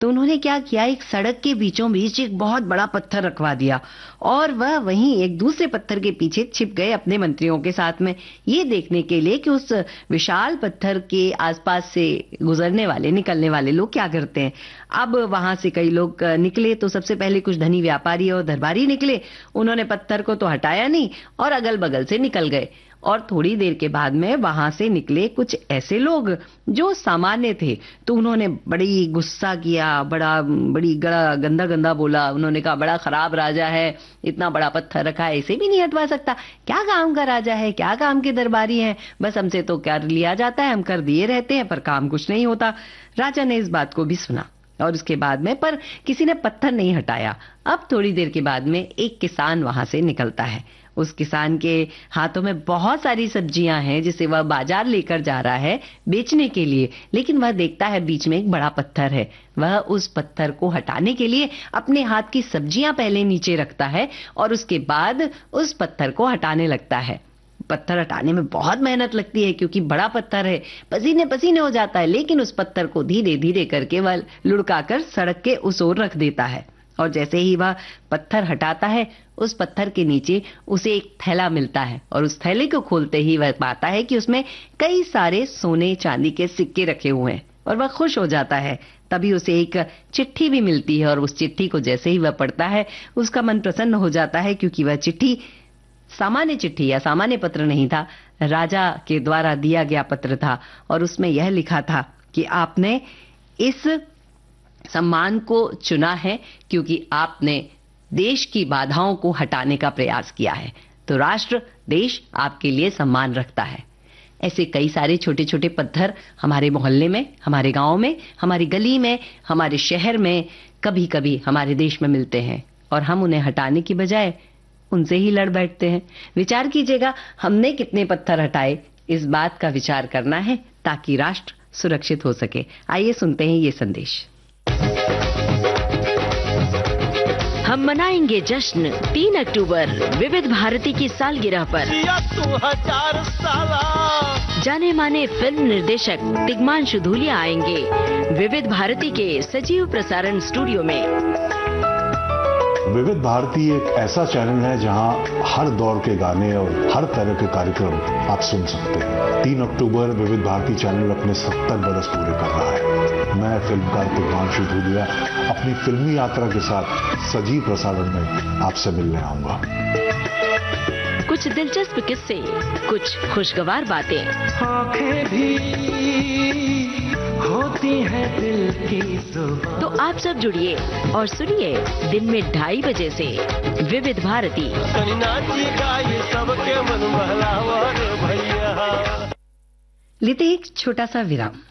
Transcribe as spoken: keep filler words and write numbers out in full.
तो उन्होंने क्या किया, एक सड़क के बीचों बीच एक बहुत बड़ा पत्थर रखवा दिया और वह वहीं एक दूसरे पत्थर के पीछे छिप गए अपने मंत्रियों के साथ में, ये देखने के लिए कि उस विशाल पत्थर के आसपास से गुजरने वाले निकलने वाले लोग क्या करते हैं। अब वहां से कई लोग निकले तो सबसे पहले कुछ धनी व्यापारी और दरबारी निकले। उन्होंने पत्थर को तो हटाया नहीं और अगल बगल से निकल गए। और थोड़ी देर के बाद में वहां से निकले कुछ ऐसे लोग जो सामान्य थे, तो उन्होंने बड़ी गुस्सा किया, बड़ा बड़ी गड़ा गंदा गंदा बोला। उन्होंने कहा बड़ा खराब राजा है, इतना बड़ा पत्थर रखा है, इसे भी नहीं हटवा सकता, क्या काम का राजा है, क्या काम के दरबारी हैं, बस हमसे तो क्या लिया जाता है, हम कर दिए रहते हैं पर काम कुछ नहीं होता। राजा ने इस बात को भी सुना और उसके बाद में पर किसी ने पत्थर नहीं हटाया। अब थोड़ी देर के बाद में एक किसान वहां से निकलता है। उस किसान के हाथों में बहुत सारी सब्जियां हैं जिसे वह बाजार लेकर जा रहा है बेचने के लिए, लेकिन वह देखता है बीच में एक बड़ा पत्थर है। वह उस पत्थर को हटाने के लिए अपने हाथ की सब्जियां पहले नीचे रखता है और उसके बाद उस पत्थर को हटाने लगता है। पत्थर हटाने में बहुत मेहनत लगती है क्योंकि बड़ा पत्थर है, पसीने पसीने हो जाता है, लेकिन उस पत्थर को धीरे धीरे करके वह लुढ़काकर सड़क के उस ओर रख देता है। और जैसे ही वह पत्थर हटाता है, उस पत्थर के नीचे उसे एक थैला मिलता है और उस थैले को खोलते ही वह पाता है कि उसमें कई सारे सोने चांदी के सिक्के रखे हुए हैं और वह खुश हो जाता है। तभी उसे एक चिट्ठी भी मिलती है और उस चिट्ठी को जैसे ही वह पढ़ता है, उसका मन प्रसन्न हो जाता है क्योंकि वह चिट्ठी सामान्य चिट्ठी या सामान्य पत्र नहीं था, राजा के द्वारा दिया गया पत्र था। और उसमें यह लिखा था कि आपने इस सम्मान को चुना है क्योंकि आपने देश की बाधाओं को हटाने का प्रयास किया है, तो राष्ट्र देश आपके लिए सम्मान रखता है। ऐसे कई सारे छोटे छोटे पत्थर हमारे मोहल्ले में, हमारे गांव में, हमारी गली में, हमारे शहर में, कभी कभी हमारे देश में मिलते हैं और हम उन्हें हटाने की बजाय उनसे ही लड़ बैठते हैं। विचार कीजिएगा, हमने कितने पत्थर हटाए, इस बात का विचार करना है ताकि राष्ट्र सुरक्षित हो सके। आइए सुनते हैं ये संदेश। हम मनाएंगे जश्न तीन अक्टूबर विविध भारती की सालगिरह पर। जाने माने फिल्म निर्देशक तिग्मांशु धूलिया आएंगे विविध भारती के सजीव प्रसारण स्टूडियो में। विविध भारती एक ऐसा चैनल है जहां हर दौर के गाने और हर तरह के कार्यक्रम आप सुन सकते हैं। तीन अक्टूबर विविध भारती चैनल अपने सत्तर बरस पूरे कर रहा है। मैं फिल्मकार तिग्मांशु धूलिया अपनी फिल्मी यात्रा के साथ सजीव प्रसारण में आपसे मिलने आऊंगा। कुछ दिलचस्प किस्से, कुछ खुशगवार बातें, आंखें भी होती है दिल की जुबान। तो आप सब जुड़िए और सुनिए दिन में ढाई बजे से विविध भारती। लेते एक छोटा सा विराम।